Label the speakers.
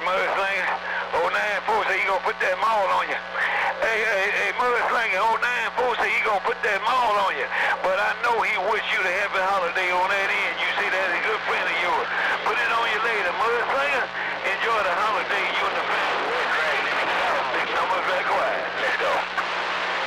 Speaker 1: Mudslinger. 094 say he gonna put that maul on you. Hey, Mudslinger, 094 say he gonna put that maul on you. But I know he wish you a happy holiday on that end. You see, that's a good friend of yours. Put it on you later, Mudslinger. Enjoy the holiday.